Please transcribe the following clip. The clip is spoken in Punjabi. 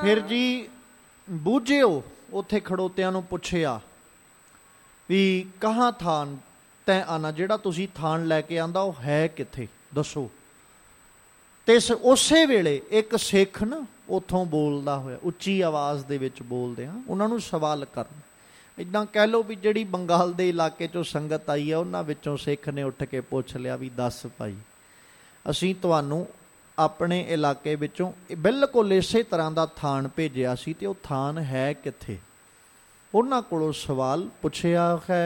ਫਿਰ ਜੀ ਬੂਝਿਓ ਉੱਥੇ ਖੜੋਤਿਆਂ ਨੂੰ ਪੁੱਛਿਆ ਵੀ ਕਹਾਂ ਥਾਨ ਤੈਂ ਆਣਾ, ਜਿਹੜਾ ਤੁਸੀਂ ਥਾਨ ਲੈ ਕੇ ਆਂਦਾ ਉਹ ਹੈ ਕਿੱਥੇ, ਦੱਸੋ। ਤੇ ਉਸੇ ਵੇਲੇ ਇੱਕ ਸਿੱਖ ਨਾ ਉੱਥੋਂ ਬੋਲਦਾ ਹੋਇਆ, ਉੱਚੀ ਆਵਾਜ਼ ਦੇ ਵਿੱਚ ਬੋਲਦੇ ਆ, ਉਹਨਾਂ ਨੂੰ ਸਵਾਲ ਕਰਨ। ਇੱਦਾਂ ਕਹਿ ਲਓ ਵੀ ਜਿਹੜੀ ਬੰਗਾਲ ਦੇ ਇਲਾਕੇ 'ਚੋਂ ਸੰਗਤ ਆਈ ਆ, ਉਹਨਾਂ ਵਿੱਚੋਂ ਸਿੱਖ ਨੇ ਉੱਠ ਕੇ ਪੁੱਛ ਲਿਆ ਵੀ ਦੱਸ ਭਾਈ, ਅਸੀਂ ਤੁਹਾਨੂੰ ਆਪਣੇ ਇਲਾਕੇ ਵਿੱਚੋਂ ਬਿਲਕੁਲ ਇਸੇ ਤਰ੍ਹਾਂ ਦਾ ਥਾਨ ਭੇਜਿਆ ਸੀ, ਅਤੇ ਉਹ ਥਾਨ ਹੈ ਕਿੱਥੇ। ਉਹਨਾਂ ਕੋਲੋਂ ਸਵਾਲ ਪੁੱਛਿਆ ਹੈ